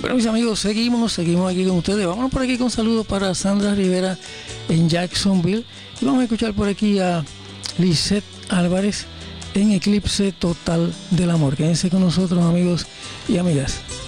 Bueno, mis amigos, seguimos aquí con ustedes. Vámonos por aquí con saludos para Sandra Rivera en Jacksonville. Y vamos a escuchar por aquí a Lisette Álvarez en Eclipse Total del Amor. Quédense con nosotros, amigos y amigas.